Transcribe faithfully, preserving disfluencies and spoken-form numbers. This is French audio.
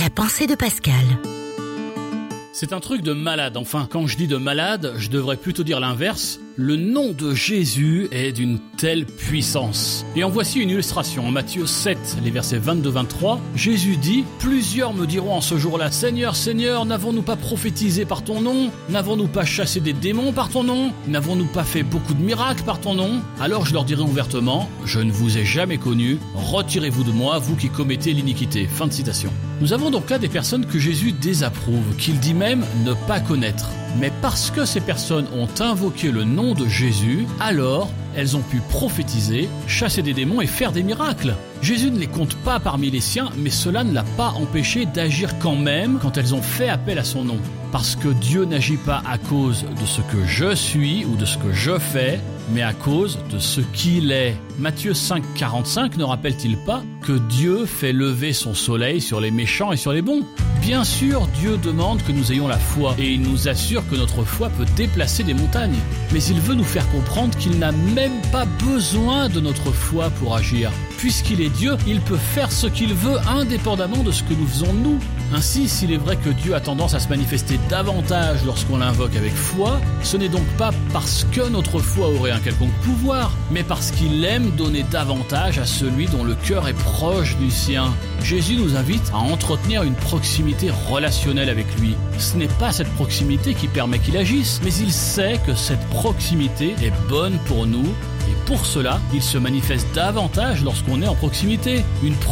La pensée de Pascal. C'est un truc de malade. Enfin, quand je dis de malade, je devrais plutôt dire l'inverse. Le nom de Jésus est d'une telle puissance. Et en voici une illustration. En Matthieu sept, les versets vingt-deux vingt-trois, Jésus dit « Plusieurs me diront en ce jour-là, Seigneur, Seigneur, n'avons-nous pas prophétisé par ton nom? N'avons-nous pas chassé des démons par ton nom? N'avons-nous pas fait beaucoup de miracles par ton nom? Alors je leur dirai ouvertement, je ne vous ai jamais connu, retirez-vous de moi, vous qui commettez l'iniquité. » Fin de citation. Nous avons donc là des personnes que Jésus désapprouve, qu'il dit même ne pas connaître. Mais parce que ces personnes ont invoqué le nom de Jésus, alors elles ont pu prophétiser, chasser des démons et faire des miracles. Jésus ne les compte pas parmi les siens, mais cela ne l'a pas empêché d'agir quand même quand elles ont fait appel à son nom. Parce que Dieu n'agit pas à cause de ce que je suis ou de ce que je fais, mais à cause de ce qu'il est. Matthieu cinq quarante-cinq ne rappelle-t-il pas que Dieu fait lever son soleil sur les méchants et sur les bons? Bien sûr, Dieu demande que nous ayons la foi et il nous assure que notre foi peut déplacer des montagnes. Mais il veut nous faire comprendre qu'il n'a même pas besoin de notre foi pour agir. Puisqu'il est Dieu, il peut faire ce qu'il veut indépendamment de ce que nous faisons nous. Ainsi, s'il est vrai que Dieu a tendance à se manifester davantage lorsqu'on l'invoque avec foi, ce n'est donc pas parce que notre foi aurait un quelconque pouvoir, mais parce qu'il aime donner davantage à celui dont le cœur est proche du sien. Jésus nous invite à entretenir une proximité relationnelle avec lui. Ce n'est pas cette proximité qui permet qu'il agisse, mais il sait que cette proximité est bonne pour nous, et pour cela, il se manifeste davantage lorsqu'on est en proximité. Une